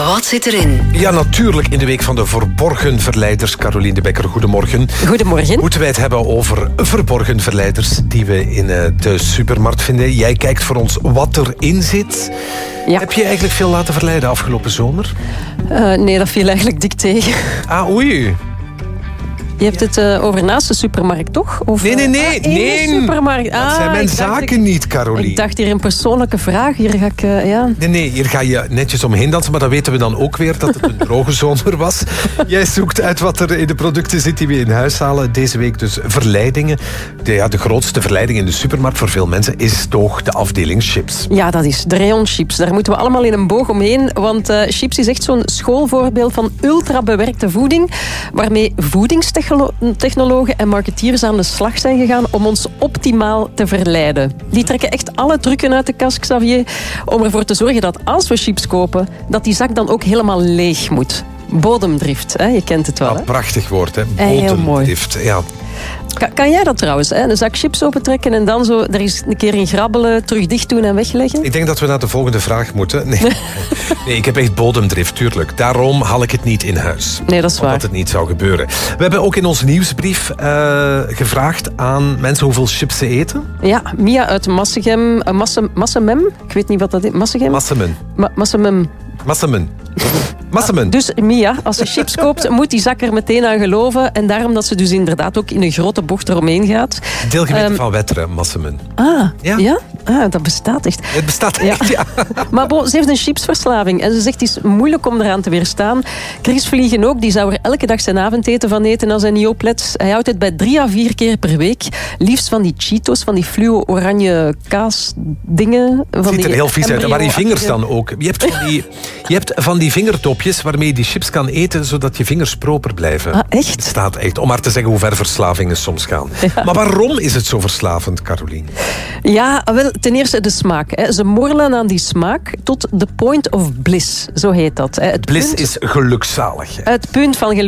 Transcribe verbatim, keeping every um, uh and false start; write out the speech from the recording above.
Wat zit erin? Ja, natuurlijk in de week van de verborgen verleiders. Caroline de Bekker, goedemorgen. Goedemorgen. Moeten wij het hebben over verborgen verleiders die we in de supermarkt vinden. Jij kijkt voor ons wat erin zit. Ja. Heb je eigenlijk veel laten verleiden afgelopen zomer? Uh, nee, dat viel eigenlijk dik tegen. Ah, oei. Je hebt het uh, over naast de supermarkt, toch? Of, nee, nee, nee. Uh, ah, nee. de supermarkt. Ah, dat zijn mijn zaken ik, niet, Caroline. Ik dacht hier een persoonlijke vraag. Hier ga ik, uh, ja. Nee, nee, hier ga je netjes omheen dansen, maar dan weten we dan ook weer dat het een droge zomer was. Jij zoekt uit wat er in de producten zit die we in huis halen. Deze week dus verleidingen. De, ja, de grootste verleiding in de supermarkt voor veel mensen is toch de afdeling chips. Ja, dat is de rayon chips. Daar moeten we allemaal in een boog omheen, want uh, chips is echt zo'n schoolvoorbeeld van ultra bewerkte voeding, waarmee voedingstechnologen en marketeers aan de slag zijn gegaan om ons optimaal te verleiden. Die trekken echt alle trucken uit de kast, Xavier, om ervoor te zorgen dat als we chips kopen, dat die zak dan ook helemaal leeg moet. Bodemdrift, hè? Je kent het wel. Ah, hè? Prachtig woord, hè? Bodemdrift. Ja. Kan, kan jij dat trouwens? Hè? Een zak chips opentrekken en dan zo er eens een keer in grabbelen, terug dicht doen en wegleggen? Ik denk dat we naar de volgende vraag moeten. Nee, nee ik heb echt bodemdrift, tuurlijk. Daarom haal ik het niet in huis. Nee, dat is waar. Omdat het niet zou gebeuren. We hebben ook in onze nieuwsbrief uh, gevraagd aan mensen hoeveel chips ze eten. Ja, Mia uit Massegem. Uh, Masse, Massemem? Ik weet niet wat dat is. Massegem? Massemen. Ma Massemem. Massemen. Massemen. Dus Mia, als ze chips koopt, moet die zak er meteen aan geloven. En daarom dat ze dus inderdaad ook in een grote bocht eromheen gaat. Deelgemeente um, um, van Wetteren, Massemen. Ah, ja? ja? Ah, dat bestaat echt. Het bestaat echt, ja. ja. Maar bon, ze heeft een chipsverslaving. En ze zegt, het is moeilijk om eraan te weerstaan. Chris Vliegen ook, die zou er elke dag zijn avondeten van eten als hij niet oplet. Hij houdt het bij drie à vier keer per week. Liefst van die Cheetos, van die fluo-oranje kaasdingen. Het ziet er heel vies uit. Maar die vingers dan ook. Je hebt van die, je hebt van die vingertopjes waarmee je die chips kan eten, zodat je vingers proper blijven. Ah, echt? Het staat echt. Om maar te zeggen hoe ver verslavingen soms gaan. Ja. Maar waarom is het zo verslavend, Caroline? Ja, wel, ten eerste de smaak. Hè. Ze morrelen aan die smaak tot the point of bliss. Zo heet dat. Hè. Het bliss punt, is gelukzalig. Hè. Het punt van geluk.